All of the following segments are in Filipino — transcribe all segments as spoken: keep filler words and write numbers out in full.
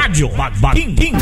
Radyo Magbating.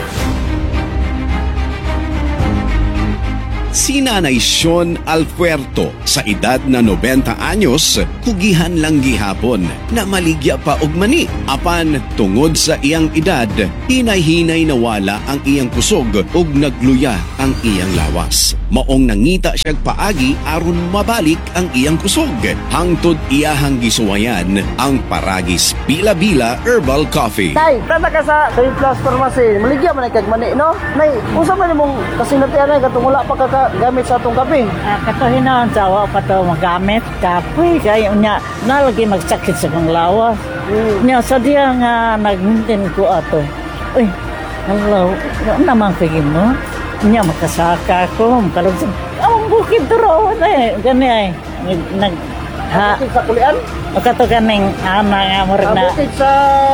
Si Nanay Sean Alpuerto sa edad na nobenta anyos, kugihan lang gihapon na maligya pa og mani. Apan tungod sa iyang edad, hinay-hinay nawala ang iyang kusog ug nagluya ang iyang lawas. Maong nangita siyag paagi aron mabalik ang iyang kusog. Hangtod iyahang gisuwayan ang Paragis Bila-Bila Herbal Coffee. Tay, tanda ka sa Saint Plus Pharmacy. Maligya man ay kag mani, no? Nay, usa man imong kasinatian ay katong wala pa ka gamit sa atong kape. Ah, katuhinan sa awa pa to magamit kape kay unya nalagi magsakit sa kong lawas. Mm. Nya sa diya nga nag-maintain ko ato. Uy, hello, ano naman pigin mo? Nya makasaka ko, makalog sa ang bukid duro na eh, gani ay nag ha Bukid sa kulian? o kato kaning ana nga mo rin na Bukid sa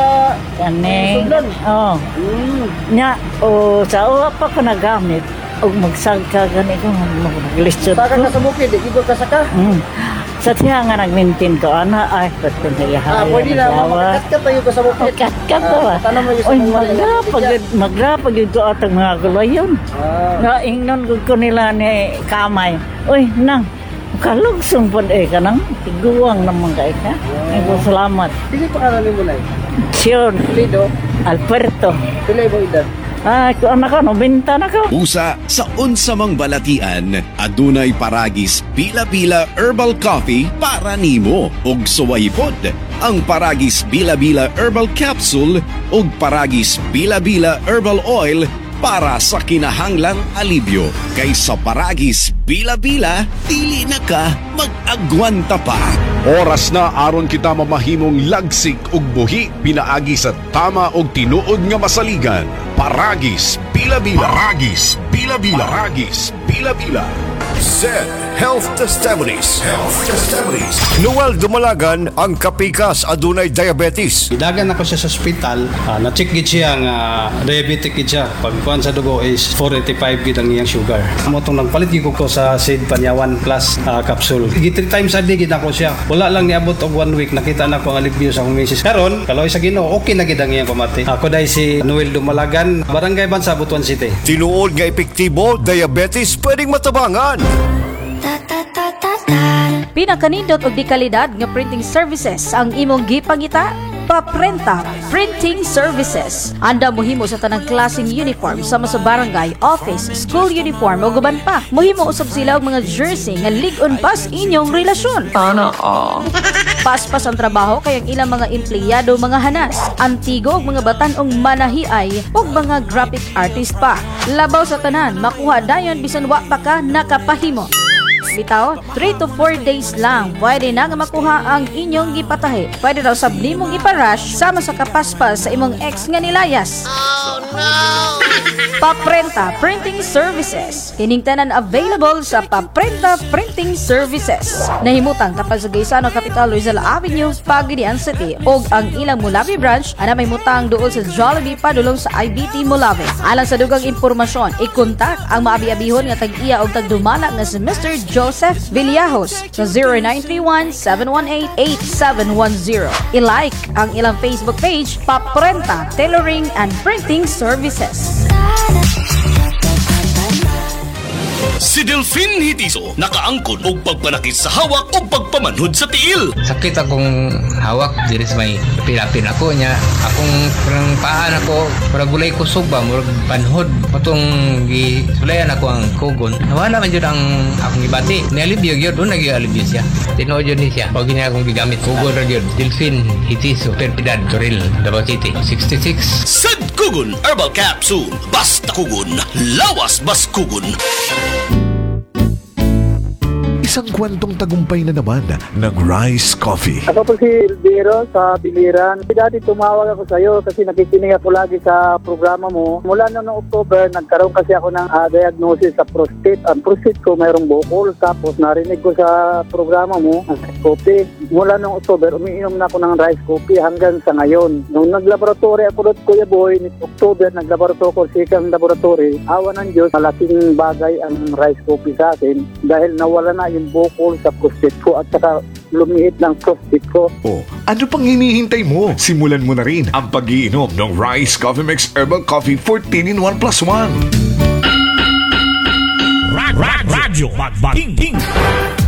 kaning Sundan. oh Mm. nya o sa uwa pa ko nagamit og magsagka gani ko maglistyo Saka ka sa bukid, di ko ka saka. mm. Sa tiya nga nag-maintain ko ana ay pati na yahay Ah, pwede na makakat tayo ka sa bukid. kat to ah Tanong mo yung sa oy mga magrapag magrapag yung atong mga gulayon Ah. nga ingnon gud ko nila ni kamay oy nang kalugsong pud eh kanang tiguang naman kay ka ay salamat Sige pa ka mo na. Sean Lido, Alberto pilay mo edad. ah ko anak ko no benta na ko Usa sa unsa mang balatian, adunay Paragis Bila-Bila Herbal Coffee para nimo ug suwaypod ang Paragis Bila-Bila Herbal Capsule ug Paragis Bila-Bila Herbal Oil para sa kinahanglang alibyo. Kay sa Paragis Bila-Bila, dili na ka mag-agwanta pa. Oras na aron kita mamahimong lagsik ug buhi pinaagi sa tama ug tinuod nga masaligan. Paragis Bila-Bila. Paragis Bila-Bila. Paragis Bila-Bila. Z Health Testimonies. Health Testimonies. Noel Dumalagan ang kapikas adunay diabetes. Idagan ako siya sa ospital, uh, na-check gid siya nga diabetic gid siya. Pagkuan sa dugo is four eighty-five gid ang iyang sugar. Amo tong nagpalit gid ko sa Sid Panyawan Plus uh, capsule. Gid three times a day gid ako siya. Wala lang niabot og one week nakita na ko ang alibyo sa akong misis. Karon, kaloy sa Ginoo, okay na gid ang iyang pamati. Ako dai si Noel Dumalagan, Barangay Bansa, Butuan City. Tinuod nga epektibo, diabetes pwedeng matabangan. Pinakanindot og di kalidad nga printing services ang imong gipangita. Paprenta Printing Services. Anda mohimo sa tanang klaseng uniform sama sa barangay, office, school uniform o guban pa. Mohimo usab sila og mga jersey nga lig-on pa sa inyong relasyon. Sana all. Paspas ang trabaho kay ang ilang mga empleyado mga hanas, antigo og mga batan-ong manahiay ug mga graphic artist pa. Labaw sa tanan, makuha dayon bisan wa pa ka nakapahimo. Bitaw, three to four days lang pwede na nga makuha ang inyong gipatahi. Pwede daw sab nimong iparush sama sa kapaspas sa imong ex nga nilayas. Oh no! Paprenta Printing Services. Kining tanan available sa Paprenta Printing Services. Nahimutang tapal sa Gaisano Capital Rizal Avenue, Pagadian City ug ang ilang Mulawi branch ana may mutang duol sa Jollibee padulong sa I B T Mulawi. Alang sa dugang impormasyon, i-kontak ang maabi-abihon nga tag-iya og tagdumala nga si Mister Joseph Villajos sa zero nine three one, seven one eight, eight seven one zero. I-like ang ilang Facebook page, Paprenta Tailoring and Printing Services. Si Delphine Hitiso nakaangkon og pagpanakit sa hawak o pagpamanhod sa tiil. Sakit akong hawak diri sa may pilapin ako niya. Akong parang paan ako, parang gulay kusog ba, murag panhod. Matong gisulayan ako ang kugon. Nawala man yun ang akong ibati. Nialibyo yun, doon nag-ialibyo siya. Tinood yun niya. Pag niya akong gigamit, kugon rin yun. Delphine Hitiso, Perpidad, Toril, Davao City, sixty-six. Sad Kugon Herbal Capsule. Basta kugon, lawas bas kugon. Isang kwentong tagumpay na naman ng Rice Coffee. Ako po si Elviro sa Biliran. Dati tumawag ako sa iyo kasi nakikinig ako lagi sa programa mo. Mula noong October, nagkaroon kasi ako ng uh, diagnosis sa prostate. Ang prostate ko mayroong bukol. Tapos narinig ko sa programa mo, ang rice coffee. Mula noong October, umiinom na ako ng rice coffee hanggang sa ngayon. Nung naglaboratory ako doon, Kuya Boy, ni October, naglaboratory ko sa isang laboratory. Awa ng Diyos, malaking bagay ang rice coffee sa akin dahil nawala na yung yung bukol sa prostate ko at saka lumiit ng prostate ko. Oh, ano pang hinihintay mo? Simulan mo na rin ang pag-iinom ng Rice Coffee Mix Herbal Coffee fourteen in one plus one. Radyo Magbating